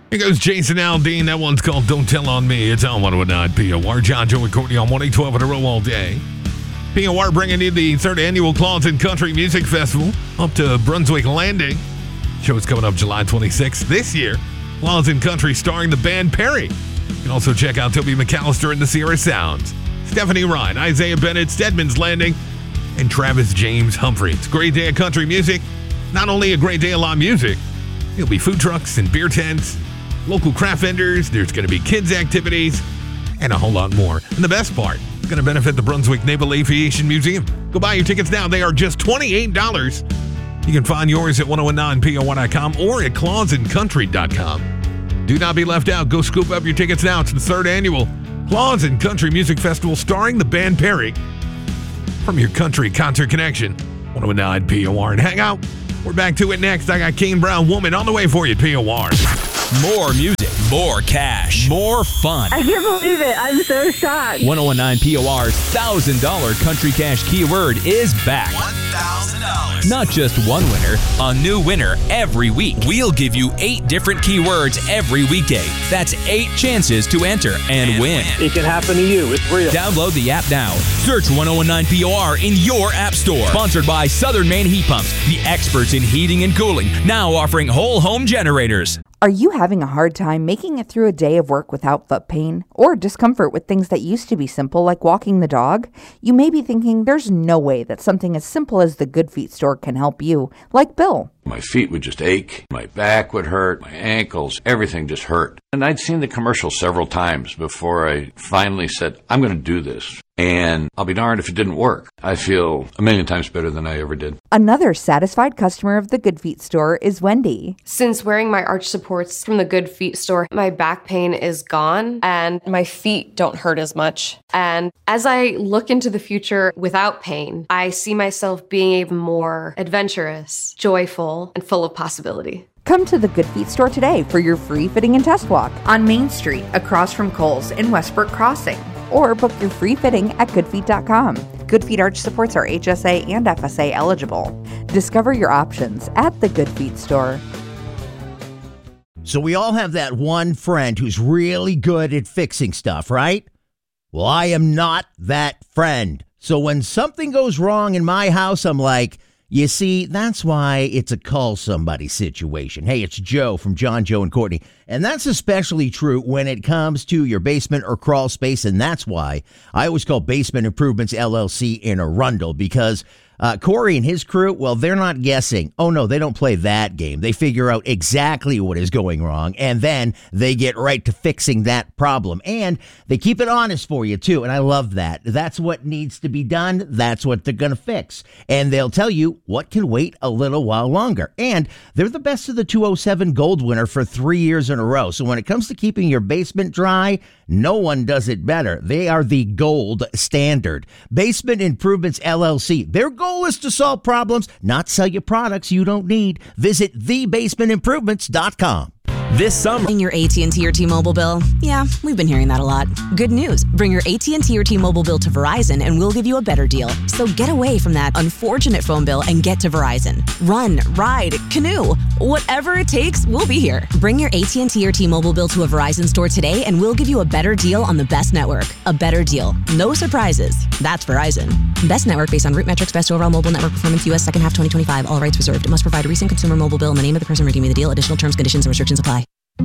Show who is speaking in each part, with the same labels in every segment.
Speaker 1: Here goes Jason Aldean. That one's called Don't Tell on Me. It's on 109 POR. John, Joe, and Courtney on 1-812 in a row all day. POR bringing you the third annual Clawson Country Music Festival up to Brunswick Landing. Show's coming up July 26th this year. Clawson Country starring the band Perry. You can also check out Toby McAllister and the Sierra Sounds, Stephanie Ryan, Isaiah Bennett, Stedman's Landing, and Travis James Humphreys. Great day of country music. Not only a great day of live music, there'll be food trucks and beer tents, local craft vendors, there's going to be kids' activities, and a whole lot more. And the best part, it's going to benefit the Brunswick Naval Aviation Museum. Go buy your tickets now. They are just $28. You can find yours at 1019POR.com or at clawsoncountry.com. Do not be left out. Go scoop up your tickets now. It's the third annual Clawson Country Music Festival starring the band Perry. From your country concert connection, 1019 POR. And hang out. We're back to it next. I got Kane Brown Woman on the way for you at POR.
Speaker 2: More music, more cash, more fun.
Speaker 3: I can't believe it. I'm so shocked.
Speaker 2: 1019 POR's $1,000 Country Cash keyword is back. $1,000. Not just one winner, a new winner every week. We'll give you 8 different keywords every weekday. That's 8 chances to enter and win.
Speaker 4: It can happen to you. It's real.
Speaker 2: Download the app now. Search 1019 POR in your app store. Sponsored by Southern Maine Heat Pumps, the experts in heating and cooling, now offering whole home generators.
Speaker 5: Are you having a hard time making it through a day of work without foot pain or discomfort with things that used to be simple like walking the dog? You may be thinking there's no way that something as simple as the Good Feet store can help you, like Bill.
Speaker 6: My feet would just ache, my back would hurt, my ankles, everything just hurt. And I'd seen the commercial several times before I finally said, I'm going to do this. And I'll be darned if it didn't work. I feel a million times better than I ever did.
Speaker 5: Another satisfied customer of the Good Feet store is Wendy.
Speaker 7: Since wearing my arch supports from the Good Feet store, my back pain is gone and my feet don't hurt as much. And as I look into the future without pain, I see myself being even more adventurous, joyful, and full of possibility.
Speaker 5: Come to the Good Feet store today for your free fitting and test walk on Main Street across from Kohl's in Westbrook Crossing. Or book your free fitting at goodfeet.com. Good Feet arch supports are HSA and FSA eligible. Discover your options at the Good Feet store.
Speaker 8: So we all have that one friend who's really good at fixing stuff, right? Well, I am not that friend. So when something goes wrong in my house, I'm like, you see, that's why it's a call somebody situation. Hey, it's Joe from John, Joe, and Courtney. And that's especially true when it comes to your basement or crawl space. And that's why I always call Basement Improvements LLC in Arundel, because Corey and his crew, well, they're not guessing. Oh, no, they don't play that game. They figure out exactly what is going wrong, and then they get right to fixing that problem. And they keep it honest for you, too, and I love that. That's what needs to be done. That's what they're going to fix. And they'll tell you what can wait a little while longer. And they're the best of the 207 Gold winner for 3 years in a row. So when it comes to keeping your basement dry, no one does it better. They are the gold standard. Basement Improvements LLC. Their goal is to solve problems, not sell you products you don't need. Visit thebasementimprovements.com.
Speaker 2: This summer,
Speaker 9: Bring your AT&T or T-Mobile bill. Yeah, we've been hearing that a lot. Good news. Bring your AT&T or T-Mobile bill to Verizon and we'll give you a better deal. So get away from that unfortunate phone bill and get to Verizon. Run, ride, canoe. Whatever it takes, we'll be here. Bring your AT&T or T-Mobile bill to a Verizon store today and we'll give you a better deal on the best network. A better deal. No surprises. That's Verizon. Best network based on root metrics, best overall mobile network performance, U.S. second half 2025. All rights reserved. Must provide a recent consumer mobile bill and the name of the person redeeming the deal. Additional terms, conditions, and restrictions apply.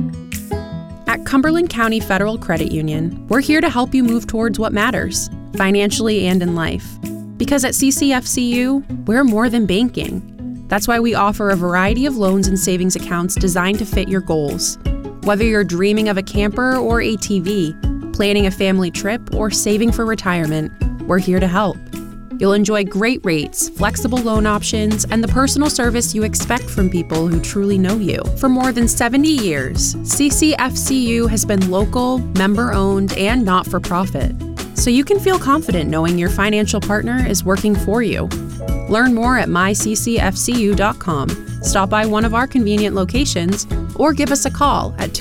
Speaker 10: At Cumberland County Federal Credit Union, we're here to help you move towards what matters, financially and in life. Because at CCFCU, we're more than banking. That's why we offer a variety of loans and savings accounts designed to fit your goals. Whether you're dreaming of a camper or ATV, planning a family trip, or saving for retirement, we're here to help. You'll enjoy great rates, flexible loan options, and the personal service you expect from people who truly know you. For more than 70 years, CCFCU has been local, member-owned, and not-for-profit. So you can feel confident knowing your financial partner is working for you. Learn more at myccfcu.com. Stop by one of our convenient locations or give us a call at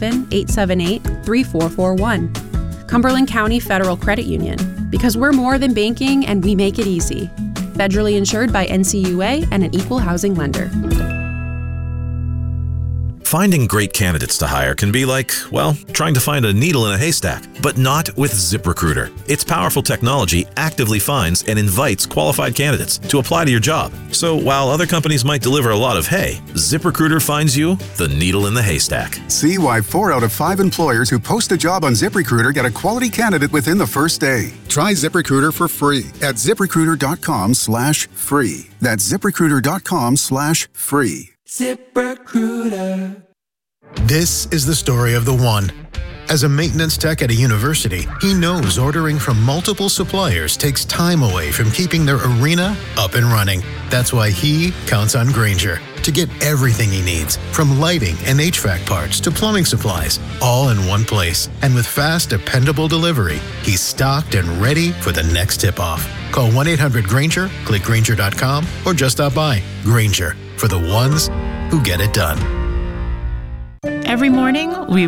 Speaker 10: 207-878-3441. Cumberland County Federal Credit Union. Because we're more than banking and we make it easy. Federally insured by NCUA and an equal housing lender.
Speaker 11: Finding great candidates to hire can be like, well, trying to find a needle in a haystack, but not with ZipRecruiter. Its powerful technology actively finds and invites qualified candidates to apply to your job. So while other companies might deliver a lot of hay, ZipRecruiter finds you the needle in the haystack.
Speaker 12: See why 4 out of 5 employers who post a job on ZipRecruiter get a quality candidate within the first day. Try ZipRecruiter for free at ZipRecruiter.com/free. That's ZipRecruiter.com/free.
Speaker 13: ZipRecruiter. This is the story of the one. As a maintenance tech at a university, he knows ordering from multiple suppliers takes time away from keeping their arena up and running. That's why he counts on Grainger to get everything he needs, from lighting and HVAC parts to plumbing supplies, all in one place. And with fast, dependable delivery, he's stocked and ready for the next tip-off. Call 1-800-GRAINGER, click Grainger.com, or just stop by. Grainger, for the ones who get it done.
Speaker 14: Every morning, we